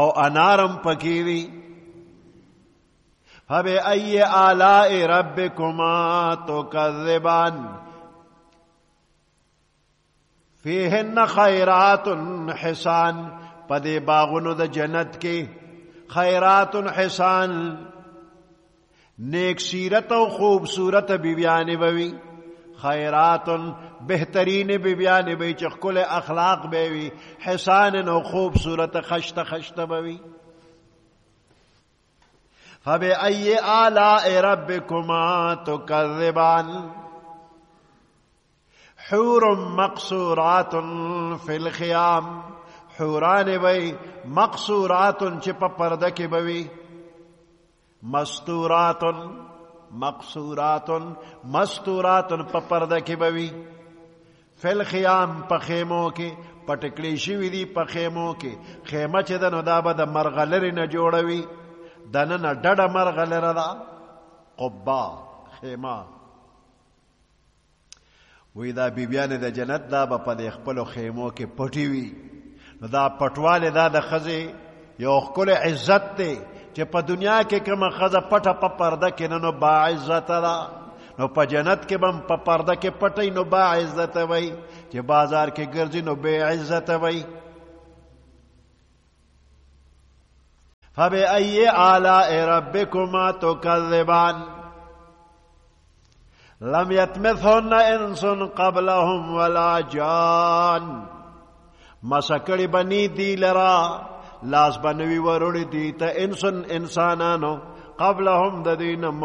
او انارم پکیوی فبأي آلاء ربكما تكذبان فيهن خيرات حسان پدې باغونو د جنت کې خیرات حسان نیک سیرت او خوبصورت بیبیانې بوي خیرات بهترین بیبیانې بوي چې ښکل اخلاق بوي حسان او خوبصورت خشته خشته بوي فبأي آلاء ربكما تكذبان حور مقصورات في الخيام حوران بی مقصورات چې په پرده کې بوي مستورات مقصورات مستورات په پرده کې بوي فی الخیام په خیمو کې پټکړې شوي دي په خیمو کې خیمه چې ده نو دا به د مرغلرې نه جوړوي دننه ډډه مرغلره ده قبا خیمه وی دا بیبیانې د جنت دا به په د خپلو خیمو کې پټې وي نو دا پټواله دا د ښځې یو ښکلی عزت دی چې په دنیا کې کومه ښځه پټه په پرده کې نه نو باعزته ده نو په جنت کې به هم په پرده کې پټی نو باعزته وی چې بازار کې ګرځي نو بې عزته وی فبأي آلاء ربكما تكذبان لم يطمثهن انس قبلهم ولا جان مسکړی بنی دی لرا لاس بنوي وروړي دي ته انسانانو قبلهم د دین